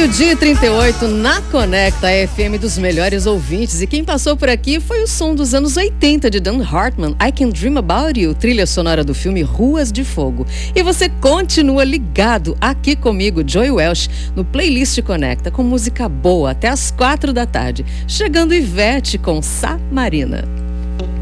Meio-dia e 38 na Conecta FM dos melhores ouvintes. E quem passou por aqui foi o som dos anos 80 de Dan Hartman, I Can Dream About You, trilha sonora do filme Ruas de Fogo. E você continua ligado aqui comigo, Joy Welsh, no Playlist Conecta, com música boa até as 4 da tarde. Chegando Ivete com Samarina.